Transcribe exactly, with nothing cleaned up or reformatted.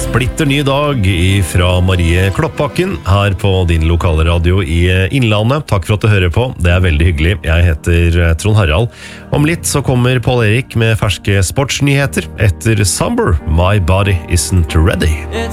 splitter ny dag fra Marie Kloppbakken her på din lokale radio i Innlandet. Takk for at du hører på, det er veldig hyggelig. Jeg heter Trond Harald. Om litt så kommer Paul Erik med ferske sportsnyheter etter Summer, My Body Isn't Ready.